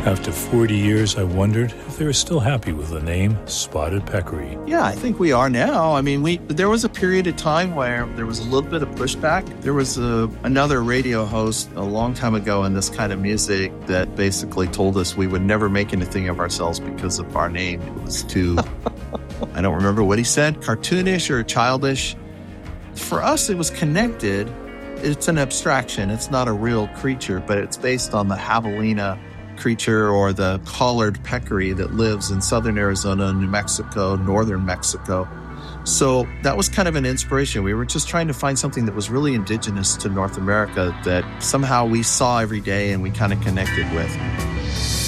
After 40 years, I wondered if they were still happy with the name Spotted Peccary. Yeah, I think we are now. I mean, there was a period of time where there was a little bit of pushback. There was another radio host a long time ago in this kind of music that basically told us we would never make anything of ourselves because of our name. It was too, I don't remember what he said, cartoonish or childish. For us, it was connected. It's an abstraction. It's not a real creature, but it's based on the javelina creature or the collared peccary that lives in southern Arizona, New Mexico, northern Mexico. So that was kind of an inspiration. We were just trying to find something that was really indigenous to North America that somehow we saw every day and we kind of connected with.